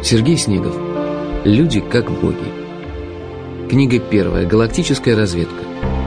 Сергей Снегов. Люди как боги. Книга первая. Галактическая разведка.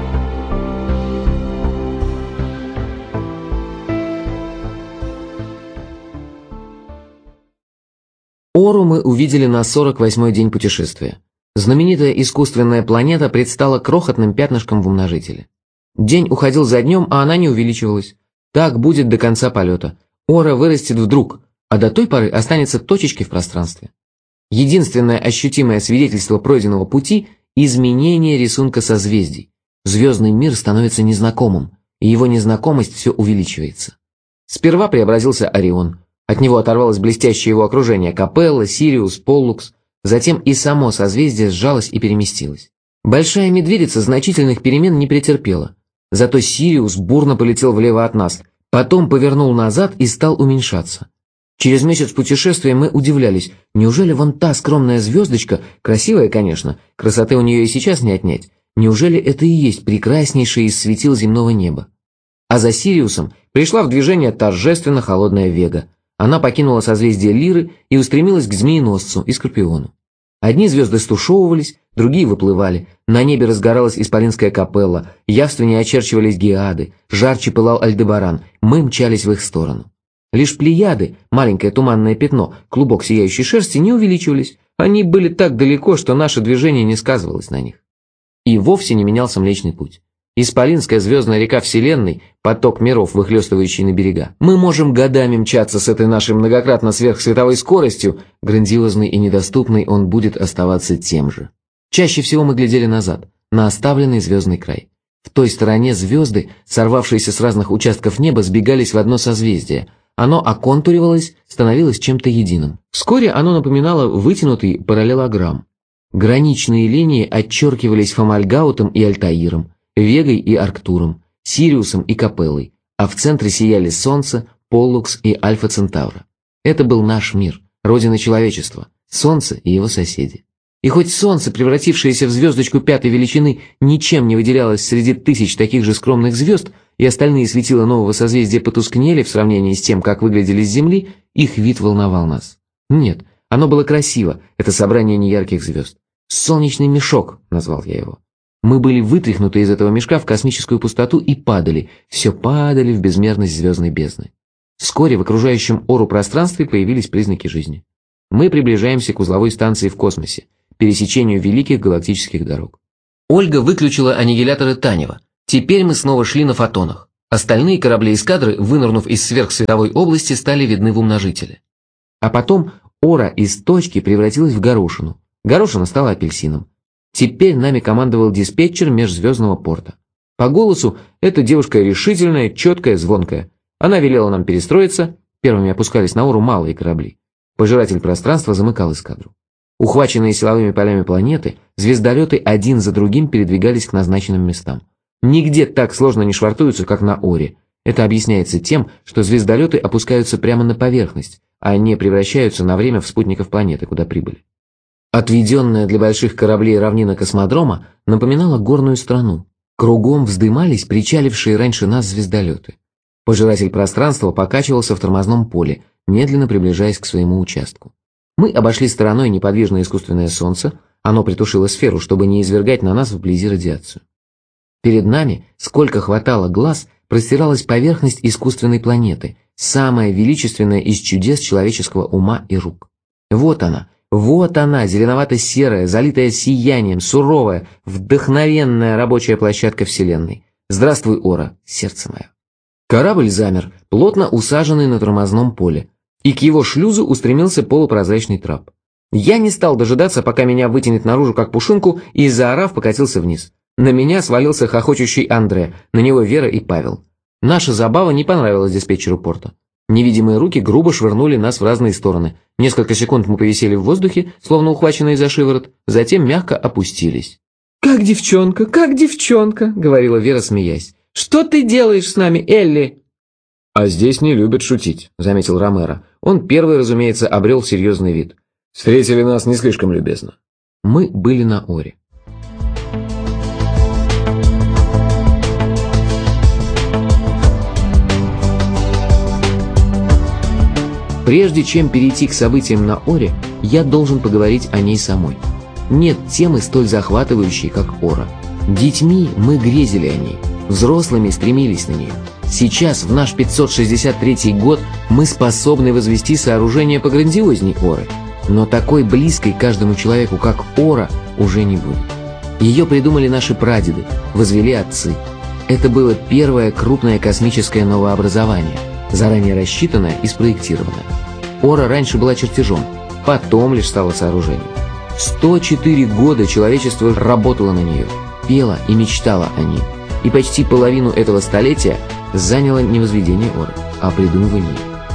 Ору мы увидели на 48-й день путешествия. Знаменитая искусственная планета предстала крохотным пятнышком в умножителе. День уходил за днем, а она не увеличивалась. Так будет до конца полета. Ора вырастет вдруг, а до той поры останется точечкой в пространстве. Единственное ощутимое свидетельство пройденного пути – изменение рисунка созвездий. Звездный мир становится незнакомым, и его незнакомость все увеличивается. Сперва преобразился Орион. От него оторвалось блестящее его окружение – Капелла, Сириус, Поллукс. Затем и само созвездие сжалось и переместилось. Большая медведица значительных перемен не претерпела. Зато Сириус бурно полетел влево от нас, потом повернул назад и стал уменьшаться. Через месяц путешествия мы удивлялись, неужели вон та скромная звездочка, красивая, конечно, красоты у нее и сейчас не отнять, неужели это и есть прекраснейшее из светил земного неба? А за Сириусом пришла в движение торжественно холодная Вега. Она покинула созвездие Лиры и устремилась к Змееносцу и Скорпиону. Одни звезды стушевывались, другие выплывали, на небе разгоралась исполинская Капелла, явственнее очерчивались Геады, жарче пылал Альдебаран, мы мчались в их сторону. Лишь Плеяды, маленькое туманное пятно, клубок сияющей шерсти, не увеличивались, они были так далеко, что наше движение не сказывалось на них. И вовсе не менялся Млечный Путь. Исполинская звездная река Вселенной, поток миров, выхлестывающий на берега. Мы можем годами мчаться с этой нашей многократно сверхсветовой скоростью, грандиозный и недоступный он будет оставаться тем же. Чаще всего мы глядели назад, на оставленный звездный край. В той стороне звезды, сорвавшиеся с разных участков неба, сбегались в одно созвездие. Оно оконтуривалось, становилось чем-то единым. Вскоре оно напоминало вытянутый параллелограмм. Граничные линии отчеркивались Фомальгаутом и Альтаиром, Вегой и Арктуром, Сириусом и Капеллой, а в центре сияли Солнце, Поллукс и Альфа Центавра. Это был наш мир, родина человечества, Солнце и его соседи. И хоть Солнце, превратившееся в звездочку пятой величины, ничем не выделялось среди тысяч таких же скромных звезд, и остальные светила нового созвездия потускнели в сравнении с тем, как выглядели с Земли, их вид волновал нас. Нет, оно было красиво, это собрание неярких звезд. «Солнечный мешок», назвал я его. Мы были вытряхнуты из этого мешка в космическую пустоту и падали, все падали в безмерность звездной бездны. Вскоре в окружающем Ору пространстве появились признаки жизни. Мы приближаемся к узловой станции в космосе, пересечению великих галактических дорог. Ольга выключила аннигиляторы Танева. Теперь мы снова шли на фотонах. Остальные корабли эскадры, вынырнув из сверхсветовой области, стали видны в умножителе. А потом Ора из точки превратилась в горошину. Горошина стала апельсином. Теперь нами командовал диспетчер межзвездного порта. По голосу эта девушка решительная, четкая, звонкая. Она велела нам перестроиться, первыми опускались на Ору малые корабли. Пожиратель пространства замыкал эскадру. Ухваченные силовыми полями планеты, звездолеты один за другим передвигались к назначенным местам. Нигде так сложно не швартуются, как на Оре. Это объясняется тем, что звездолеты опускаются прямо на поверхность, а не превращаются на время в спутников планеты, куда прибыли. Отведенная для больших кораблей равнина космодрома напоминала горную страну. Кругом вздымались причалившие раньше нас звездолеты. Пожиратель пространства покачивался в тормозном поле, медленно приближаясь к своему участку. Мы обошли стороной неподвижное искусственное Солнце, оно притушило сферу, чтобы не извергать на нас вблизи радиацию. Перед нами, сколько хватало глаз, простиралась поверхность искусственной планеты, самая величественная из чудес человеческого ума и рук. Вот она, зеленовато-серая, залитая сиянием, суровая, вдохновенная рабочая площадка Вселенной. Здравствуй, Ора, сердце мое. Корабль замер, плотно усаженный на тормозном поле, и к его шлюзу устремился полупрозрачный трап. Я не стал дожидаться, пока меня вытянет наружу как пушинку, и, заорав, покатился вниз. На меня свалился хохочущий Андре, на него Вера и Павел. Наша забава не понравилась диспетчеру порта. Невидимые руки грубо швырнули нас в разные стороны. Несколько секунд мы повисели в воздухе, словно ухваченные за шиворот, затем мягко опустились. как девчонка», — говорила Вера, смеясь. «Что ты делаешь с нами, Элли?» «А здесь не любят шутить», — заметил Ромеро. Он первый, разумеется, обрел серьезный вид. «Встретили нас не слишком любезно». Мы были на Оре. Прежде чем перейти к событиям на Оре, я должен поговорить о ней самой. Нет темы столь захватывающей, как Ора. Детьми мы грезили о ней, взрослыми стремились на нее. Сейчас, в наш 563 год, мы способны возвести сооружение пограндиозней Оры, но такой близкой каждому человеку, как Ора, уже не будет. Ее придумали наши прадеды, возвели отцы. Это было первое крупное космическое новообразование, заранее рассчитанное и спроектированное. Ора раньше была чертежом, потом лишь стала сооружением. 104 года человечество работало на нее, пело и мечтало о ней. И почти половину этого столетия заняло не возведение Оры, а придумывание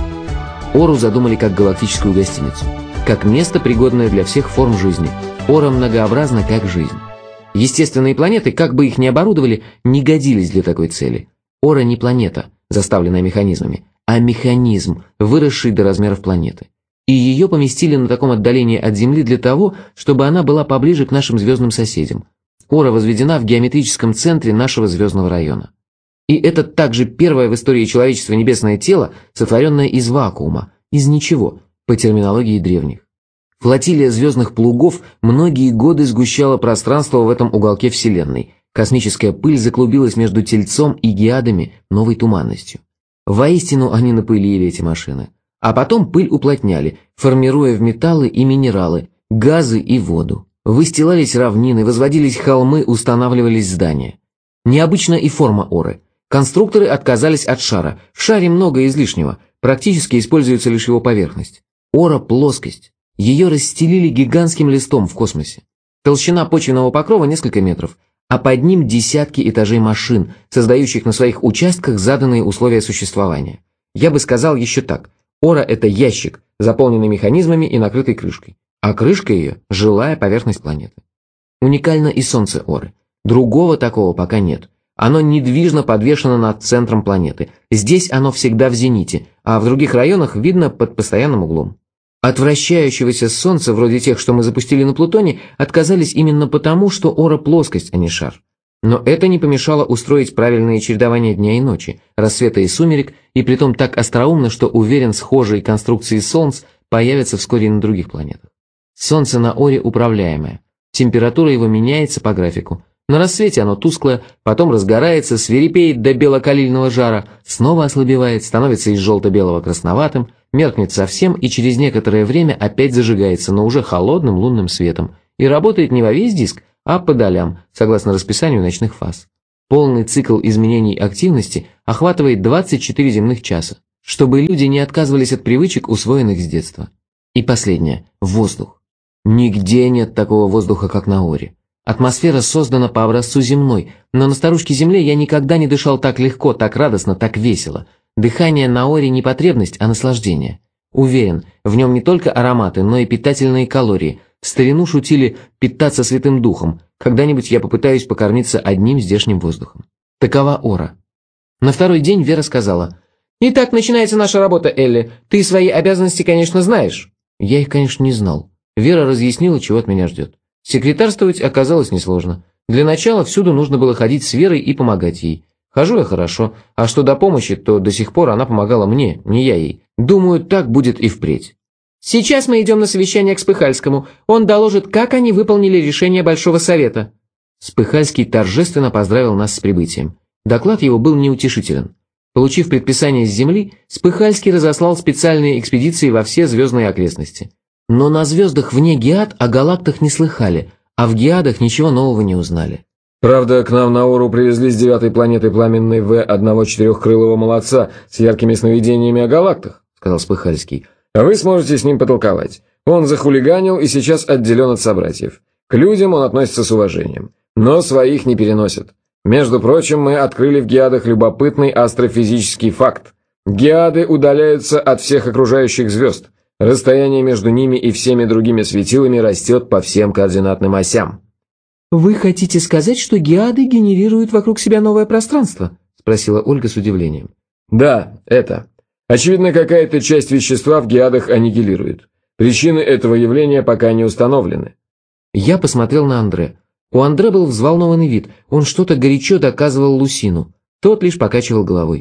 ее. Ору задумали как галактическую гостиницу, как место, пригодное для всех форм жизни. Ора многообразна, как жизнь. Естественные планеты, как бы их ни оборудовали, не годились для такой цели. Ора не планета, заставленная механизмами, а механизм, выросший до размеров планеты. И ее поместили на таком отдалении от Земли для того, чтобы она была поближе к нашим звездным соседям. Ора возведена в геометрическом центре нашего звездного района. И это также первое в истории человечества небесное тело, сотворенное из вакуума, из ничего, по терминологии древних. Флотилия звездных плугов многие годы сгущала пространство в этом уголке Вселенной. Космическая пыль заклубилась между Тельцом и Геадами новой туманностью. Воистину они напылили эти машины. А потом пыль уплотняли, формируя в металлы и минералы, газы и воду. Выстилались равнины, возводились холмы, устанавливались здания. Необычна и форма Оры. Конструкторы отказались от шара. В шаре много излишнего, практически используется лишь его поверхность. Ора – плоскость. Ее расстелили гигантским листом в космосе. Толщина почвенного покрова несколько метров, а под ним десятки этажей машин, создающих на своих участках заданные условия существования. Я бы сказал еще так. Ора – это ящик, заполненный механизмами и накрытый крышкой. А крышка ее – жилая поверхность планеты. Уникально и Солнце Оры. Другого такого пока нет. Оно недвижно подвешено над центром планеты. Здесь оно всегда в зените, а в других районах видно под постоянным углом. От вращающегося Солнца, вроде тех, что мы запустили на Плутоне, отказались именно потому, что Ора – плоскость, а не шар. Но это не помешало устроить правильное чередование дня и ночи, рассвета и сумерек, и притом так остроумно, что, уверен, схожие конструкции Солнц появятся вскоре и на других планетах. Солнце на Оре управляемое. Температура его меняется по графику. На рассвете оно тусклое, потом разгорается, свирепеет до белокалильного жара, снова ослабевает, становится из желто-белого красноватым, меркнет совсем и через некоторое время опять зажигается, но уже холодным лунным светом, и работает не во весь диск, а по долям, согласно расписанию ночных фаз. Полный цикл изменений активности охватывает 24 земных часа, чтобы люди не отказывались от привычек, усвоенных с детства. И последнее – воздух. Нигде нет такого воздуха, как на Оре. Атмосфера создана по образцу земной, но на старушке Земле я никогда не дышал так легко, так радостно, так весело. Дыхание на Оре не потребность, а наслаждение. Уверен, в нем не только ароматы, но и питательные калории. В старину шутили питаться Святым Духом. Когда-нибудь я попытаюсь покормиться одним здешним воздухом. Такова Ора. На второй день Вера сказала: «Итак, начинается наша работа, Элли. Ты свои обязанности, конечно, знаешь». Я их, конечно, не знал. Вера разъяснила, чего от меня ждет. Секретарствовать оказалось несложно. Для начала всюду нужно было ходить с Верой и помогать ей. Хожу я хорошо, а что до помощи, то до сих пор она помогала мне, не я ей. Думаю, так будет и впредь. «Сейчас мы идем на совещание к Спыхальскому. Он доложит, как они выполнили решение Большого Совета». Спыхальский торжественно поздравил нас с прибытием. Доклад его был неутешителен. Получив предписание с Земли, Спыхальский разослал специальные экспедиции во все звездные окрестности. Но на звездах вне Геад о галактах не слыхали, а в Геадах ничего нового не узнали. «Правда, к нам на Ору привезли с 9-й планеты пламенный В одного четырехкрылого молодца с яркими сновидениями о галактах», — сказал Спыхальский. «А вы сможете с ним потолковать. Он захулиганил и сейчас отделен от собратьев. К людям он относится с уважением, но своих не переносит. Между прочим, мы открыли в Геадах любопытный астрофизический факт. Геады удаляются от всех окружающих звезд. Расстояние между ними и всеми другими светилами растет по всем координатным осям». «Вы хотите сказать, что Геады генерируют вокруг себя новое пространство?» – спросила Ольга с удивлением. «Да, это. Очевидно, какая-то часть вещества в Геадах аннигилирует. Причины этого явления пока не установлены». Я посмотрел на Андре. У Андре был взволнованный вид, он что-то горячо доказывал Лусину. Тот лишь покачивал головой.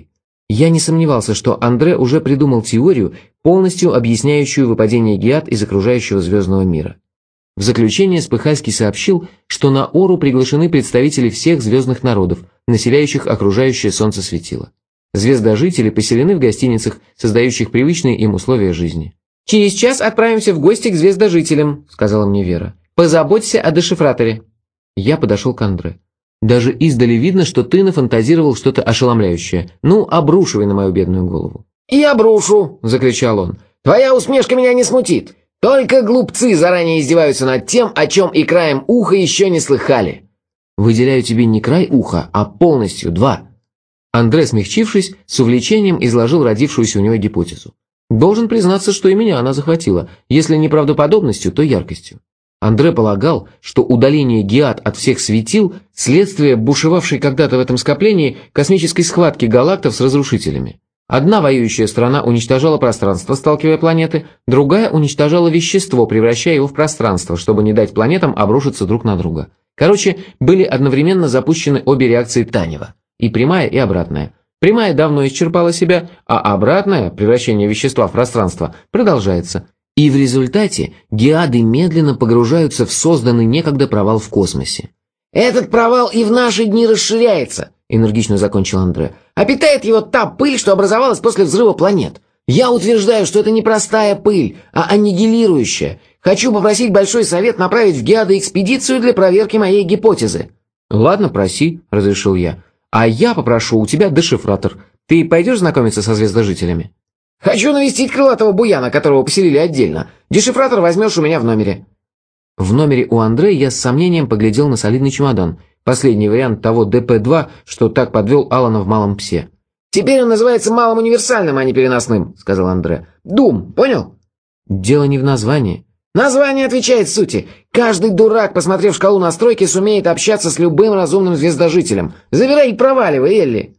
Я не сомневался, что Андре уже придумал теорию, полностью объясняющую выпадение геат из окружающего звездного мира. В заключение Спыхальский сообщил, что на Ору приглашены представители всех звездных народов, населяющих окружающее Солнце светило. Звездожители поселены в гостиницах, создающих привычные им условия жизни. «Через час отправимся в гости к звездожителям», — сказала мне Вера. «Позаботься о дешифраторе». Я подошел к Андре. «Даже издали видно, что ты нафантазировал что-то ошеломляющее. Ну, обрушивай на мою бедную голову». «И обрушу!» — закричал он. «Твоя усмешка меня не смутит. Только глупцы заранее издеваются над тем, о чем и краем уха еще не слыхали». «Выделяю тебе не край уха, а полностью 2». Андре, смягчившись, с увлечением изложил родившуюся у него гипотезу. Должен признаться, что и меня она захватила, если не правдоподобностью, то яркостью. Андре полагал, что удаление геат от всех светил – следствие бушевавшей когда-то в этом скоплении космической схватки галактов с разрушителями. Одна воюющая страна уничтожала пространство, сталкивая планеты, другая уничтожала вещество, превращая его в пространство, чтобы не дать планетам обрушиться друг на друга. Короче, были одновременно запущены обе реакции Танева. И прямая, и обратная. Прямая давно исчерпала себя, а обратная, превращение вещества в пространство, продолжается. И в результате геады медленно погружаются в созданный некогда провал в космосе. «Этот провал и в наши дни расширяется», — энергично закончил Андре. «А питает его та пыль, что образовалась после взрыва планет. Я утверждаю, что это не простая пыль, а аннигилирующая. Хочу попросить Большой Совет направить в геады экспедицию для проверки моей гипотезы». «Ладно, проси», — разрешил я. «А я попрошу у тебя дешифратор. Ты пойдешь знакомиться со звездожителями?» «Хочу навестить крылатого буяна, которого поселили отдельно. Дешифратор возьмешь у меня в номере». В номере у Андре я с сомнением поглядел на солидный чемодан. Последний вариант того ДП-2, что так подвел Алана в «Малом псе». «Теперь он называется малым универсальным, а не переносным», — сказал Андре. «Дум, понял?» «Дело не в названии». «Название отвечает сути. Каждый дурак, посмотрев шкалу настройки, сумеет общаться с любым разумным звездожителем. Забирай и проваливай, Элли».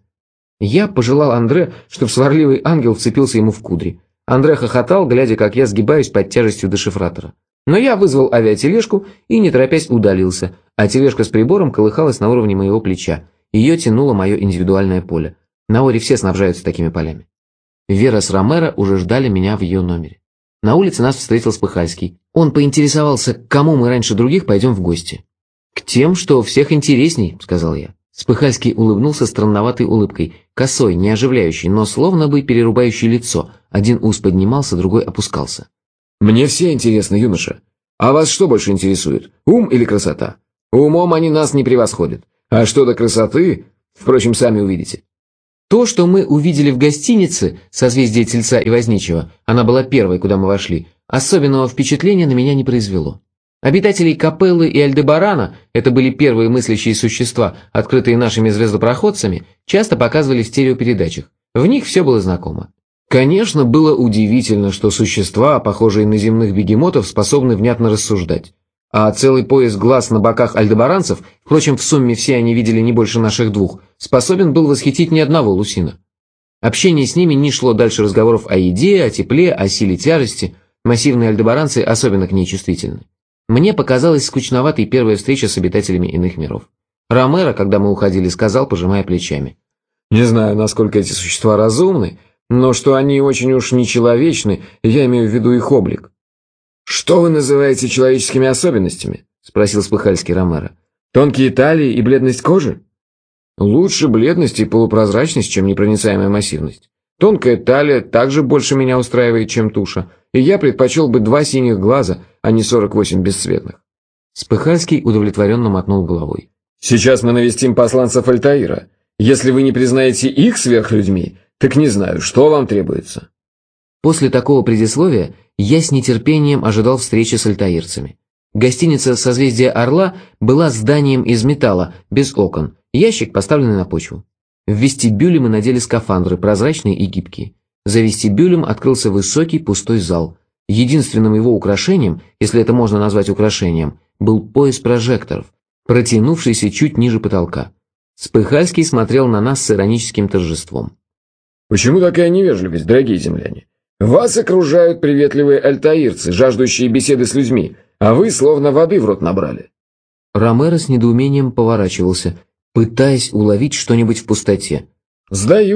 Я пожелал Андре, чтоб сварливый ангел вцепился ему в кудри. Андре хохотал, глядя, как я сгибаюсь под тяжестью дешифратора. Но я вызвал авиатележку и, не торопясь, удалился, а тележка с прибором колыхалась на уровне моего плеча. Ее тянуло мое индивидуальное поле. На Оре все снабжаются такими полями. Вера с Ромеро уже ждали меня в ее номере. На улице нас встретил Спыхальский. Он поинтересовался, к кому мы раньше других пойдем в гости. «К тем, что всех интересней», — сказал я. Спыхальский улыбнулся странноватой улыбкой, косой, не оживляющей, но словно бы перерубающей лицо. Один ус поднимался, другой опускался. «Мне все интересно, юноша. А вас что больше интересует, ум или красота? Умом они нас не превосходят. А что до красоты, впрочем, сами увидите». То, что мы увидели в гостинице, созвездие Тельца и Возничего, она была первой, куда мы вошли, особенного впечатления на меня не произвело. Обитателей Капеллы и Альдебарана, это были первые мыслящие существа, открытые нашими звездопроходцами, часто показывали в стереопередачах. В них все было знакомо. Конечно, было удивительно, что существа, похожие на земных бегемотов, способны внятно рассуждать. А целый пояс глаз на боках альдебаранцев, впрочем, в сумме все они видели не больше наших двух, способен был восхитить ни одного лусина. Общение с ними не шло дальше разговоров о еде, о тепле, о силе тяжести. Массивные альдебаранцы особенно к ней чувствительны. Мне показалась скучноватой первая встреча с обитателями иных миров. Ромеро, когда мы уходили, сказал, пожимая плечами: «Не знаю, насколько эти существа разумны, но что они очень уж нечеловечны, я имею в виду их облик». «Что вы называете человеческими особенностями?» – спросил Спыхальский Ромеро. «Тонкие талии и бледность кожи?» «Лучше бледность и полупрозрачность, чем непроницаемая массивность. Тонкая талия также больше меня устраивает, чем туша, и я предпочел бы 2 синих глаза, а не 48 бесцветных». Спыхальский удовлетворенно мотнул головой. «Сейчас мы навестим посланцев Альтаира. Если вы не признаете их сверхлюдьми, так не знаю, что вам требуется». После такого предисловия я с нетерпением ожидал встречи с альтаирцами. Гостиница «Созвездие Орла» была зданием из металла, без окон, ящик, поставленный на почву. В вестибюле мы надели скафандры, прозрачные и гибкие. За вестибюлем открылся высокий пустой зал. Единственным его украшением, если это можно назвать украшением, был пояс прожекторов, протянувшийся чуть ниже потолка. Спыхальский смотрел на нас с ироническим торжеством. «Почему такая невежливость, дорогие земляне? Вас окружают приветливые альтаирцы, жаждущие беседы с людьми, а вы словно воды в рот набрали». Ромеро с недоумением поворачивался, пытаясь уловить что-нибудь в пустоте. «Сдаюсь»,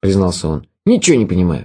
признался он. «Ничего не понимаю».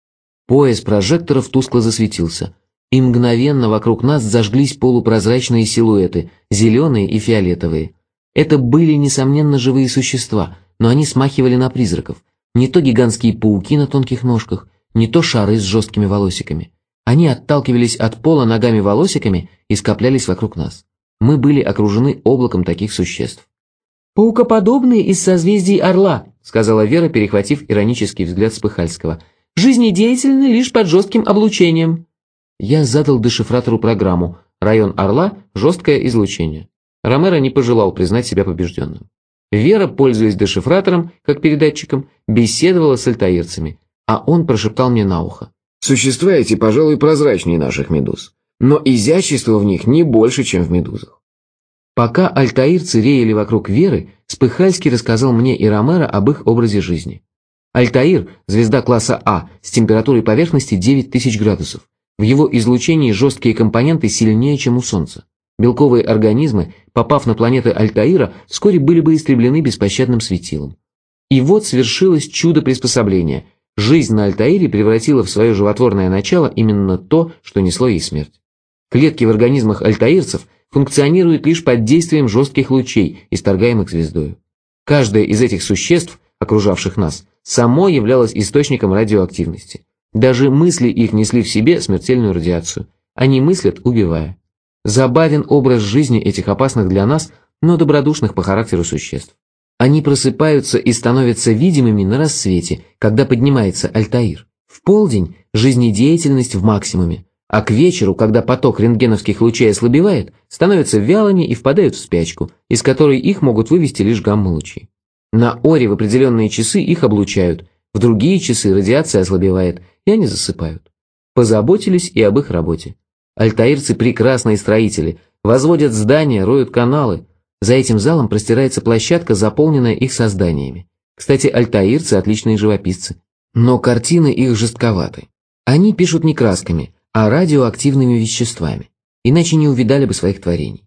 Пояс прожекторов тускло засветился, и мгновенно вокруг нас зажглись полупрозрачные силуэты, зеленые и фиолетовые. Это были, несомненно, живые существа, но они смахивали на призраков. Не то гигантские пауки на тонких ножках, не то шары с жесткими волосиками. Они отталкивались от пола ногами волосиками и скоплялись вокруг нас. Мы были окружены облаком таких существ. «Паукоподобные из созвездий Орла», — сказала Вера, перехватив иронический взгляд Спыхальского. «Жизнедеятельны лишь под жестким облучением». Я задал дешифратору программу «Район Орла. Жесткое излучение». Ромеро не пожелал признать себя побежденным. Вера, пользуясь дешифратором, как передатчиком, беседовала с альтаирцами, а он прошептал мне на ухо. «Существа эти, пожалуй, прозрачнее наших медуз, но изящество в них не больше, чем в медузах». Пока альтаирцы реяли вокруг Веры, Спыхальский рассказал мне и Ромеро об их образе жизни. Альтаир – звезда класса А с температурой поверхности 9000 градусов. В его излучении жесткие компоненты сильнее, чем у Солнца. Белковые организмы, попав на планеты Альтаира, вскоре были бы истреблены беспощадным светилом. И вот свершилось чудо приспособления. Жизнь на Альтаире превратила в свое животворное начало именно то, что несло ей смерть. Клетки в организмах альтаирцев функционируют лишь под действием жестких лучей, исторгаемых звездою. Каждое из этих существ, окружавших нас, само являлось источником радиоактивности. Даже мысли их несли в себе смертельную радиацию. Они мыслят, убивая. Забавен образ жизни этих опасных для нас, но добродушных по характеру существ. Они просыпаются и становятся видимыми на рассвете, когда поднимается Альтаир. В полдень жизнедеятельность в максимуме, а к вечеру, когда поток рентгеновских лучей ослабевает, становятся вялыми и впадают в спячку, из которой их могут вывести лишь гамма-лучи. На Оре в определенные часы их облучают, в другие часы радиация ослабевает, и они засыпают. Позаботились и об их работе. Альтаирцы прекрасные строители, возводят здания, роют каналы. За этим залом простирается площадка, заполненная их созданиями. Кстати, альтаирцы отличные живописцы. Но картины их жестковаты. Они пишут не красками, а радиоактивными веществами. Иначе не увидали бы своих творений.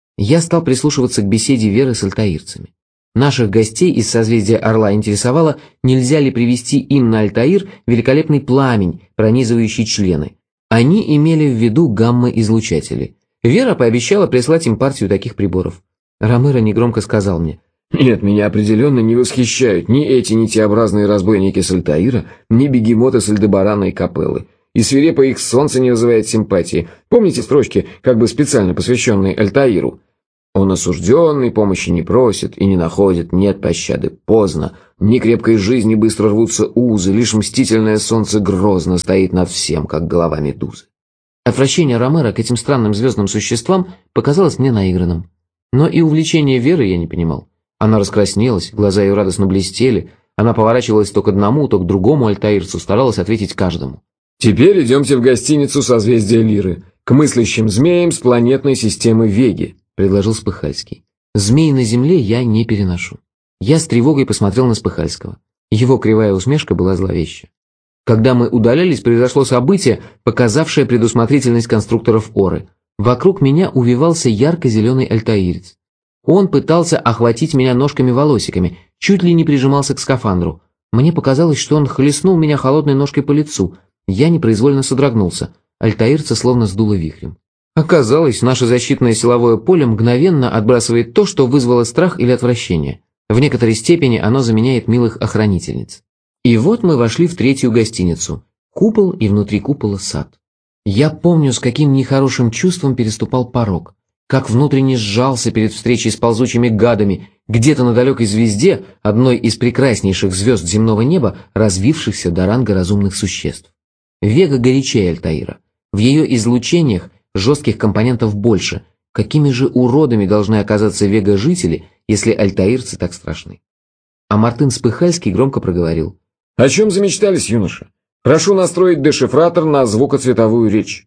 Я стал прислушиваться к беседе Веры с альтаирцами. Наших гостей из созвездия Орла интересовало, нельзя ли привести им на Альтаир великолепный пламень, пронизывающий члены. Они имели в виду гамма-излучатели. Вера пообещала прислать им партию таких приборов. Ромеро негромко сказал мне: «Нет, меня определенно не восхищают ни эти нитеобразные разбойники с Альтаира, ни бегемоты с Альдебарана и Капеллы. И свирепо их солнце не вызывает симпатии. Помните строчки, как бы специально посвященные Альтаиру? Он осужденный, помощи не просит и не находит, нет пощады, поздно. Ни крепкой жизни быстро рвутся узы, лишь мстительное солнце грозно стоит над всем, как голова медузы». Отвращение Ромеро к этим странным звездным существам показалось мне наигранным. Но и увлечение Веры я не понимал. Она раскраснелась, глаза ее радостно блестели, она поворачивалась то к одному, то к другому альтаирцу, старалась ответить каждому. «Теперь идемте в гостиницу созвездия Лиры, к мыслящим змеям с планетной системы Веги», — предложил Спыхальский. «Змей на земле я не переношу». Я с тревогой посмотрел на Спыхальского. Его кривая усмешка была зловеща. Когда мы удалялись, произошло событие, показавшее предусмотрительность конструкторов Оры. Вокруг меня увивался ярко-зеленый альтаирец. Он пытался охватить меня ножками-волосиками, чуть ли не прижимался к скафандру. Мне показалось, что он хлестнул меня холодной ножкой по лицу. Я непроизвольно содрогнулся. Альтаирца словно сдуло вихрем. Оказалось, наше защитное силовое поле мгновенно отбрасывает то, что вызвало страх или отвращение. В некоторой степени оно заменяет милых охранительниц. И вот мы вошли в третью гостиницу. Купол и внутри купола сад. Я помню, с каким нехорошим чувством переступал порог, как внутренне сжался перед встречей с ползучими гадами, где-то на далекой звезде, одной из прекраснейших звезд земного неба, развившихся до ранга разумных существ. Вега горячее Альтаира. В ее излучениях жестких компонентов больше. Какими же уродами должны оказаться вега-жители, если альтаирцы так страшны? А Мартын Спыхальский громко проговорил: «О чем замечтались, юноша? Прошу настроить дешифратор на звукоцветовую речь».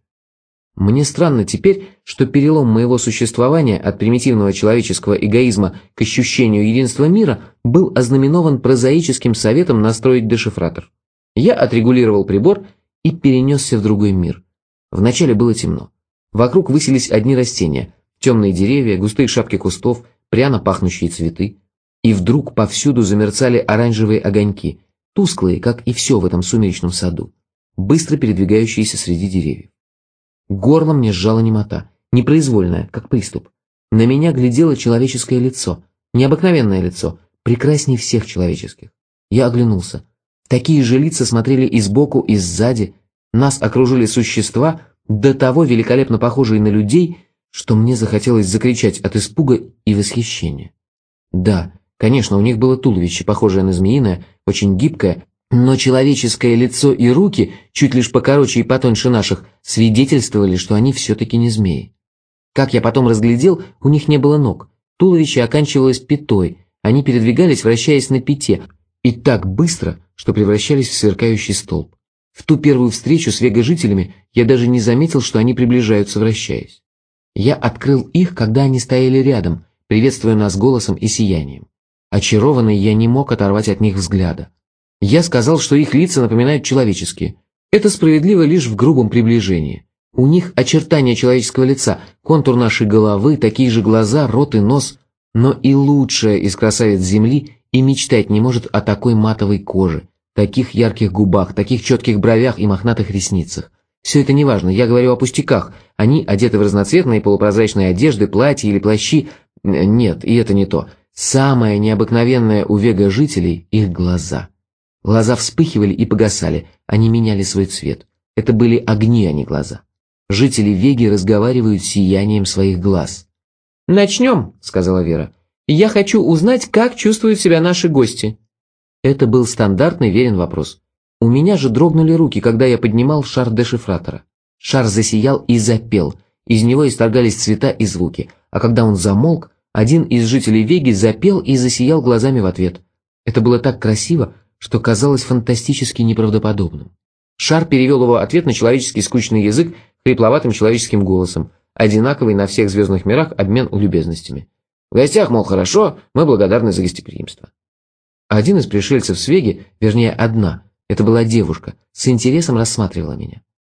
Мне странно теперь, что перелом моего существования от примитивного человеческого эгоизма к ощущению единства мира был ознаменован прозаическим советом настроить дешифратор. Я отрегулировал прибор и перенесся в другой мир. Вначале было темно. Вокруг высились одни растения, темные деревья, густые шапки кустов, пряно пахнущие цветы. И вдруг повсюду замерцали оранжевые огоньки. тусклые, как и все в этом сумеречном саду, быстро передвигающиеся среди деревьев. Горло мне сжала немота, непроизвольная, как приступ. На меня глядело человеческое лицо, необыкновенное лицо, прекрасней всех человеческих. Я оглянулся. Такие же лица смотрели и сбоку, и сзади. Нас окружили существа, до того великолепно похожие на людей, что мне захотелось закричать от испуга и восхищения. Да, конечно, у них было туловище, похожее на змеиное, очень гибкое, но человеческое лицо и руки, чуть лишь покороче и потоньше наших, свидетельствовали, что они все-таки не змеи. Как я потом разглядел, у них не было ног, туловище оканчивалось пятой, они передвигались, вращаясь на пяте, и так быстро, что превращались в сверкающий столб. В ту первую встречу с вегожителями я даже не заметил, что они приближаются, вращаясь. Я открыл их, когда они стояли рядом, приветствуя нас голосом и сиянием. Очарованный, я не мог оторвать от них взгляда. Я сказал, что их лица напоминают человеческие. Это справедливо лишь в грубом приближении. У них очертания человеческого лица, контур нашей головы, такие же глаза, рот и нос. Но и лучшая из красавиц Земли и мечтать не может о такой матовой коже, таких ярких губах, таких четких бровях и мохнатых ресницах. Все это неважно, я говорю о пустяках. Они одеты в разноцветные полупрозрачные одежды, платья или плащи. Нет, и это не то. Самое необыкновенное у вега-жителей – их глаза. Глаза вспыхивали и погасали, они меняли свой цвет. Это были огни, а не глаза. Жители Веги разговаривают сиянием своих глаз. «Начнем», — сказала Вера. «Я хочу узнать, как чувствуют себя наши гости». Это был стандартный Верин вопрос. У меня же дрогнули руки, когда я поднимал шар дешифратора. Шар засиял и запел, из него исторгались цвета и звуки, а когда он замолк, один из жителей Веги запел и засиял глазами в ответ. Это было так красиво, что казалось фантастически неправдоподобным. Шар перевел его ответ на человеческий скучный язык хрипловатым человеческим голосом, одинаковый на всех звездных мирах обмен любезностями. В гостях, мол, хорошо, мы благодарны за гостеприимство. Один из пришельцев с Веги, вернее одна, это была девушка, с интересом рассматривала меня.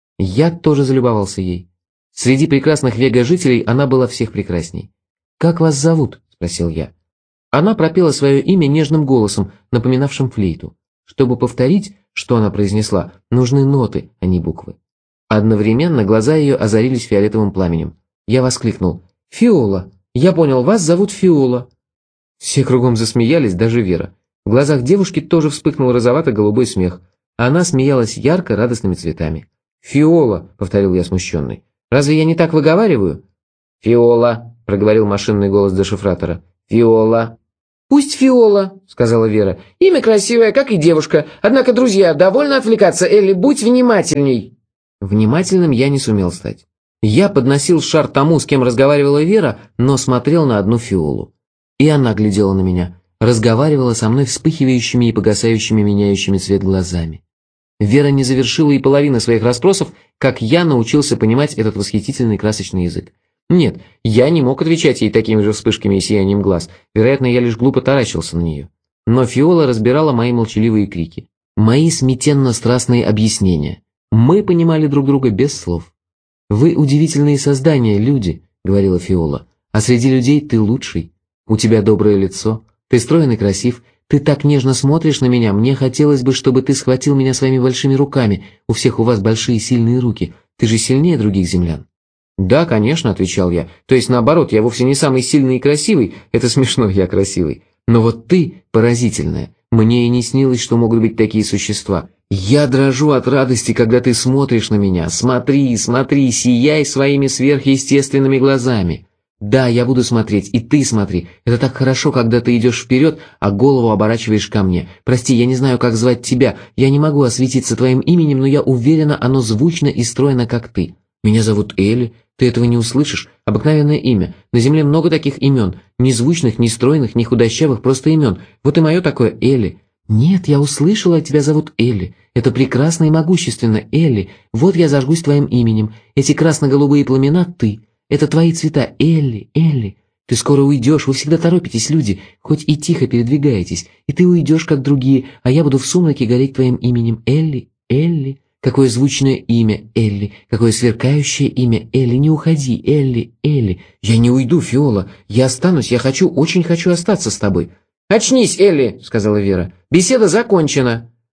Я тоже залюбовался ей. Среди прекрасных вега-жителей она была всех прекрасней. «Как вас зовут?» – спросил я. Она пропела свое имя нежным голосом, напоминавшим флейту. Чтобы повторить, что она произнесла, нужны ноты, а не буквы. Одновременно глаза ее озарились фиолетовым пламенем. Я воскликнул: «Фиола! Я понял, вас зовут Фиола!» Все кругом засмеялись, даже Вера. В глазах девушки тоже вспыхнул розовато-голубой смех. Она смеялась ярко, радостными цветами. «Фиола!» — повторил я смущенный. «Разве я не так выговариваю?» «Фиола!» — проговорил машинный голос дешифратора. «Фиола!» «Пусть Фиола», — сказала Вера. «Имя красивое, как и девушка. Однако, друзья, довольно отвлекаться, Элли, будь внимательней». Внимательным я не сумел стать. Я подносил шар тому, с кем разговаривала Вера, но смотрел на одну Фиолу. И она глядела на меня, разговаривала со мной вспыхивающими и погасающими, меняющими цвет глазами. Вера не завершила и половины своих расспросов, как я научился понимать этот восхитительный красочный язык. Нет, я не мог отвечать ей такими же вспышками и сиянием глаз, вероятно, я лишь глупо таращился на нее. Но Фиола разбирала мои молчаливые крики, мои смятенно-страстные объяснения. Мы понимали друг друга без слов. «Вы удивительные создания, люди», — говорила Фиола, — «а среди людей ты лучший. У тебя доброе лицо, ты строен и красив, ты так нежно смотришь на меня, мне хотелось бы, чтобы ты схватил меня своими большими руками, у всех у вас большие сильные руки, ты же сильнее других землян». «Да, конечно», — отвечал я, — «то есть наоборот, я вовсе не самый сильный и красивый, это смешно, я красивый. Но вот ты поразительная, мне и не снилось, что могут быть такие существа. Я дрожу от радости, когда ты смотришь на меня. Смотри, смотри, сияй своими сверхъестественными глазами. Да, я буду смотреть, и ты смотри. Это так хорошо, когда ты идешь вперед, а голову оборачиваешь ко мне. Прости, я не знаю, как звать тебя. Я не могу осветиться твоим именем, но я уверена, оно звучно и стройно, как ты. Меня зовут Элли. Ты этого не услышишь. Обыкновенное имя. На земле много таких имен. Ни звучных, ни стройных, ни худощавых, просто имен. Вот и мое такое Элли. «Нет, я услышала, тебя зовут Элли. Это прекрасно и могущественно, Элли. Вот я зажгусь твоим именем. Эти красно-голубые пламена — ты. Это твои цвета, Элли, Элли. Ты скоро уйдешь, вы всегда торопитесь, люди, хоть и тихо передвигаетесь. И ты уйдешь, как другие, а я буду в сумраке гореть твоим именем, Элли, Элли. Какое звучное имя, Элли. Какое сверкающее имя, Элли. Не уходи, Элли, Элли. Я не уйду, Фиола. Я останусь, я хочу, очень хочу остаться с тобой». «Очнись, Элли», — сказала Вера. «Беседа закончена».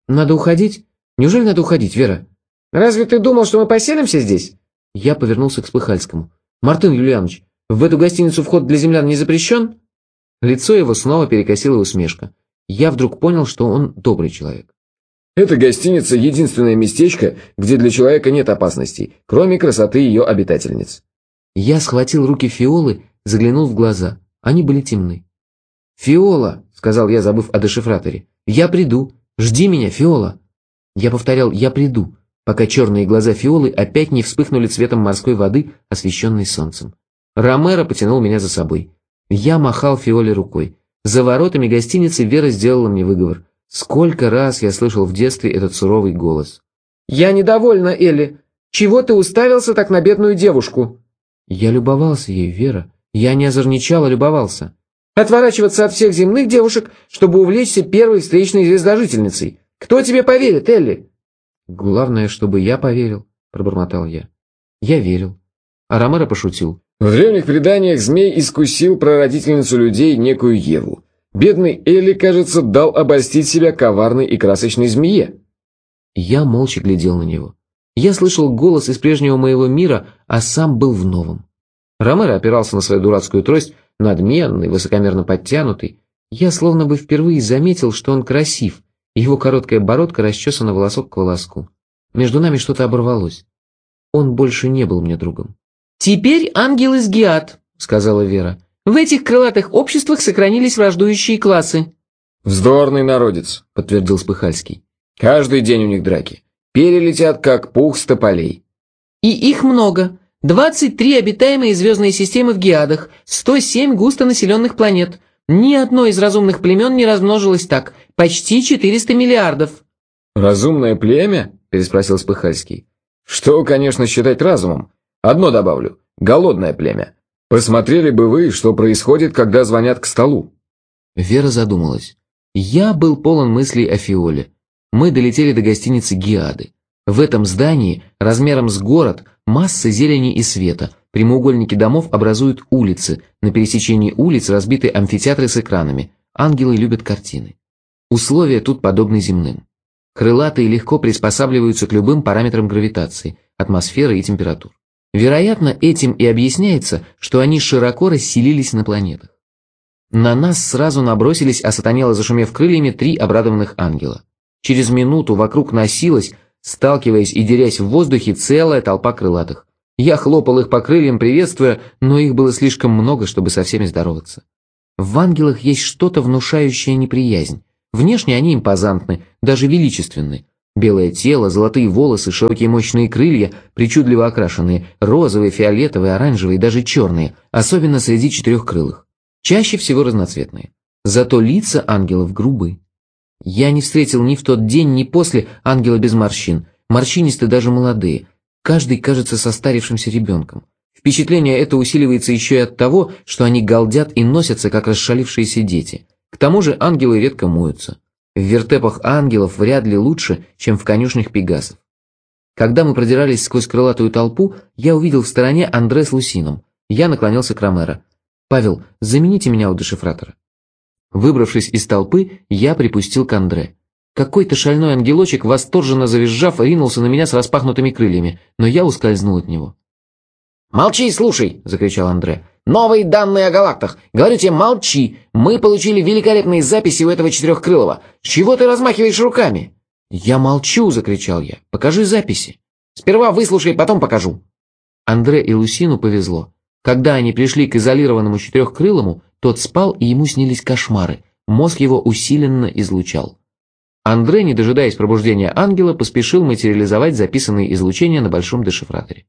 Надо уходить? Неужели надо уходить, Вера? Разве ты думал, что мы поселимся здесь? Я повернулся к Спыхальскому. Мартын Юлианович, в эту гостиницу вход для землян не запрещен? Лицо его снова перекосило усмешка. Я вдруг понял, что он добрый человек. Эта гостиница – единственное местечко, где для человека нет опасностей, кроме красоты ее обитательниц. Я схватил руки Фиолы, заглянул в глаза. Они были темны. «Фиола», — сказал я, забыв о дешифраторе, — «я приду. Жди меня, Фиола». Я повторял «я приду», пока черные глаза Фиолы опять не вспыхнули цветом морской воды, освещенной солнцем. Ромеро потянул меня за собой. Я махал Фиоле рукой. За воротами гостиницы Вера сделала мне выговор. Сколько раз я слышал в детстве этот суровый голос. «Я недовольна, Элли. Чего ты уставился так на бедную девушку?» Я любовался ею, Вера. Я не озорничал, а любовался. «Отворачиваться от всех земных девушек, чтобы увлечься первой встречной звездожительницей. Кто тебе поверит, Элли?» «Главное, чтобы я поверил», — пробормотал я. Я верил. А Ромеро пошутил. В древних преданиях змей искусил прародительницу людей, некую Еву. Бедный Элли, кажется, дал обольстить себя коварной и красочной змее. Я молча глядел на него. Я слышал голос из прежнего моего мира, а сам был в новом. Ромеро опирался на свою дурацкую трость, надменный, высокомерно подтянутый. Я словно бы впервые заметил, что он красив, и его короткая бородка расчесана волосок к волоску. Между нами что-то оборвалось. Он больше не был мне другом. «Теперь ангел из Гиад», — сказала Вера. «В этих крылатых обществах сохранились враждующие классы». «Вздорный народец», — подтвердил Спыхальский. «Каждый день у них драки. Перелетят, как пух с тополей». «И их много. 23 обитаемые звездные системы в Гиадах, 107 густонаселенных планет. Ни одно из разумных племен не размножилось так. Почти 400 миллиардов». «Разумное племя?» – переспросил Спыхальский. «Что, конечно, считать разумом? Одно добавлю – голодное племя. Посмотрели бы вы, что происходит, когда звонят к столу». Вера задумалась. Я был полон мыслей о Фиоле. Мы долетели до гостиницы Гиады. В этом здании, размером с город, масса зелени и света. Прямоугольники домов образуют улицы. На пересечении улиц разбиты амфитеатры с экранами. Ангелы любят картины. Условия тут подобны земным. Крылатые легко приспосабливаются к любым параметрам гравитации, атмосферы и температур. Вероятно, этим и объясняется, что они широко расселились на планетах. На нас сразу набросились, осатанело зашумев крыльями, 3 обрадованных ангела. Через минуту вокруг носилась, сталкиваясь и дерясь в воздухе, целая толпа крылатых. Я хлопал их по крыльям, приветствуя, но их было слишком много, чтобы со всеми здороваться. В ангелах есть что-то внушающее неприязнь. Внешне они импозантны, даже величественны. Белое тело, золотые волосы, широкие мощные крылья, причудливо окрашенные, розовые, фиолетовые, оранжевые, даже черные, особенно среди четырехкрылых. Чаще всего разноцветные. Зато лица ангелов грубы. Я не встретил ни в тот день, ни после ангела без морщин. Морщинисты даже молодые. Каждый кажется состарившимся ребенком. Впечатление это усиливается еще и от того, что они галдят и носятся, как расшалившиеся дети. К тому же ангелы редко моются. В вертепах ангелов вряд ли лучше, чем в конюшнях пегасов. Когда мы продирались сквозь крылатую толпу, я увидел в стороне Андре с Лусином. Я наклонился к Ромеро. «Павел, замените меня у дешифратора». Выбравшись из толпы, я припустил к Андре. Какой-то шальной ангелочек, восторженно завизжав, ринулся на меня с распахнутыми крыльями, но я ускользнул от него. «Молчи и слушай!» – закричал Андре. «Новые данные о галактах! Говорю тебе, молчи! Мы получили великолепные записи у этого четырехкрылого! С чего ты размахиваешь руками?» «Я молчу!» – закричал я. «Покажи записи!» «Сперва выслушай, потом покажу!» Андре и Лусину повезло. Когда они пришли к изолированному четырехкрылому, тот спал, и ему снились кошмары. Мозг его усиленно излучал. Андре, не дожидаясь пробуждения ангела, поспешил материализовать записанные излучения на большом дешифраторе.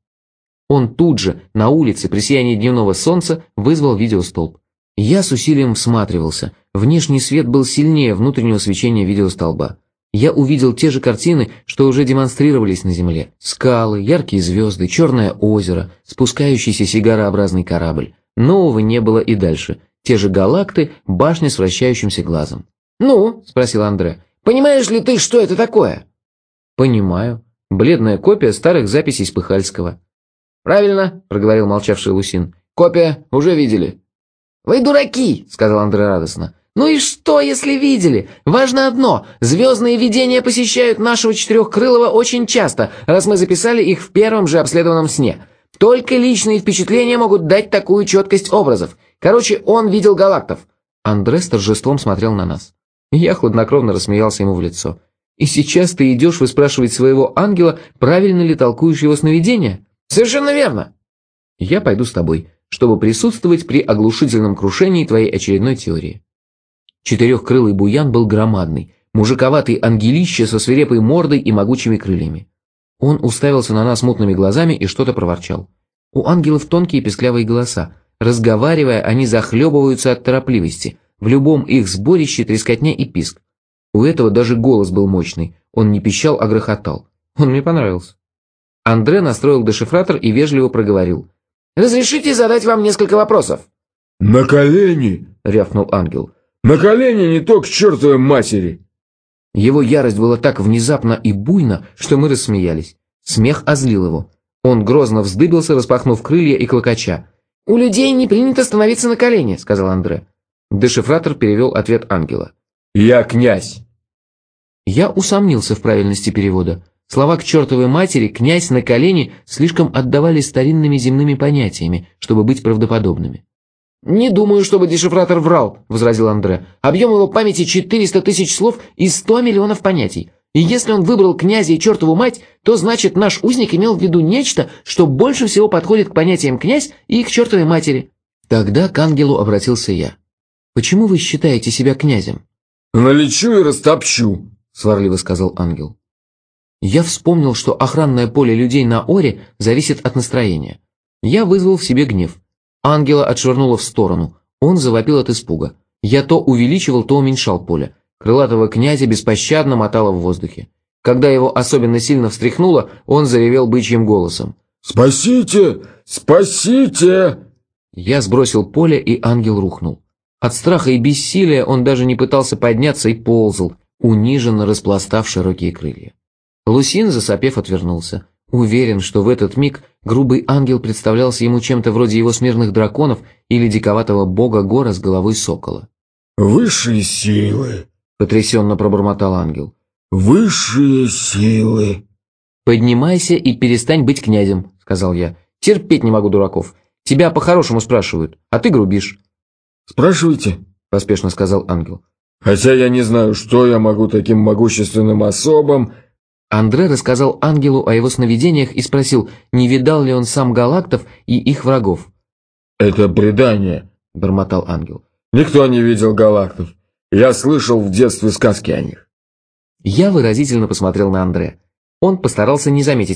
Он тут же, на улице, при сиянии дневного солнца, вызвал видеостолб. Я с усилием всматривался. Внешний свет был сильнее внутреннего свечения видеостолба. Я увидел те же картины, что уже демонстрировались на Земле. Скалы, яркие звезды, черное озеро, спускающийся сигарообразный корабль. Нового не было и дальше. Те же галакты, башня с вращающимся глазом. «Ну?» – спросил Андре. «Понимаешь ли ты, что это такое?» «Понимаю. Бледная копия старых записей Спыхальского». «Правильно», – проговорил молчавший Лусин. «Копия уже видели». «Вы дураки», – сказал Андре радостно. Ну и что, если видели? Важно одно – звездные видения посещают нашего четырехкрылого очень часто, раз мы записали их в первом же обследованном сне. Только личные впечатления могут дать такую четкость образов. Короче, он видел галактов». Андре с торжеством смотрел на нас. Я хладнокровно рассмеялся ему в лицо. «И сейчас ты идешь выспрашивать своего ангела, правильно ли толкуешь его сновидения?» «Совершенно верно». «Я пойду с тобой, чтобы присутствовать при оглушительном крушении твоей очередной теории». Четырехкрылый буян был громадный, мужиковатый ангелище со свирепой мордой и могучими крыльями. Он уставился на нас мутными глазами и что-то проворчал. У ангелов тонкие песклявые голоса. Разговаривая, они захлебываются от торопливости. В любом их сборище трескотня и писк. У этого даже голос был мощный. Он не пищал, а грохотал. Он мне понравился. Андре настроил дешифратор и вежливо проговорил. «Разрешите задать вам несколько вопросов?» «На колени!» — рявкнул ангел. «На колени, не то к чертовой матери!» Его ярость была так внезапна и буйна, что мы рассмеялись. Смех озлил его. Он грозно вздыбился, распахнув крылья и клокоча. «У людей не принято становиться на колени», — сказал Андре. Дешифратор перевел ответ ангела. «Я князь». Я усомнился в правильности перевода. Слова «к чертовой матери», «князь на колени» слишком отдавали старинными земными понятиями, чтобы быть правдоподобными. «Не думаю, чтобы дешифратор врал», — возразил Андре. «Объем его памяти 400 тысяч слов и 100 миллионов понятий. И если он выбрал князя и чертову мать, то значит наш узник имел в виду нечто, что больше всего подходит к понятиям князь и к чертовой матери». Тогда к ангелу обратился я. «Почему вы считаете себя князем?» «Налечу и растопчу», — сварливо сказал ангел. Я вспомнил, что охранное поле людей на Оре зависит от настроения. Я вызвал в себе гнев. Ангела отшвырнуло в сторону. Он завопил от испуга. Я то увеличивал, то уменьшал поле. Крылатого князя беспощадно мотало в воздухе. Когда его особенно сильно встряхнуло, он заревел бычьим голосом. «Спасите! Спасите!» Я сбросил поле, и ангел рухнул. От страха и бессилия он даже не пытался подняться и ползал, униженно распластав широкие крылья. Лусин, засопев, отвернулся. Уверен, что в этот миг грубый ангел представлялся ему чем-то вроде его смирных драконов или диковатого бога гора с головой сокола. «Высшие силы!» — потрясенно пробормотал ангел. «Высшие силы!» «Поднимайся и перестань быть князем», — сказал я. «Терпеть не могу дураков. Тебя по-хорошему спрашивают, а ты грубишь». «Спрашивайте», — поспешно сказал ангел. «Хотя я не знаю, что я могу таким могущественным особам...» Андре рассказал ангелу о его сновидениях и спросил, не видал ли он сам галактов и их врагов. «Это предание», — бормотал ангел. «Никто не видел галактов. Я слышал в детстве сказки о них». Я выразительно посмотрел на Андре. Он постарался не заметить